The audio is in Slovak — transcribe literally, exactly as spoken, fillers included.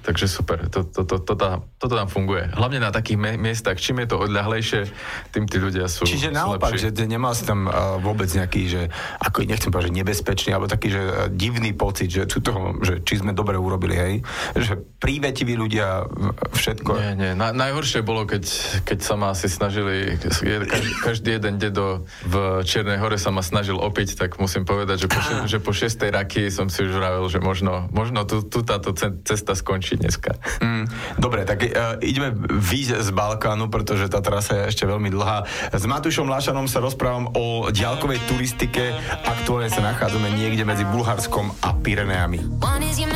takže super, to, to, to, to, to, toto tam funguje. Hlavne na takých me- miestach, čím je to odľahlejšie, tým tí ľudia sú Čiže naopak, že nemal si tam uh, vôbec nejaký, že ako nechcem povedať, že nebezpečný, alebo taký, že uh, divný pocit, že, toho, že či sme dobre urobili, hej? Že prívetiví ľudia, všetko. Nie, nie. Na, najhoršie bolo, keď, keď sa ma asi snažili, každý, každý jeden dedo v Čiernej Hore sa ma snažil opiť, tak musím povedať, že po, še, že po šiestej raky som si už vravel, že možno, možno tu, tu táto cesta skončí dneska. Mm, dobre, tak uh, ideme výjsť z Balkánu, pretože tá trasa je ešte veľmi dlhá. S Matúšom Lašanom sa rozprávam o diaľkovej turistike. Aktuálne sa nachádzame niekde medzi Bulharskom a Pyreneami.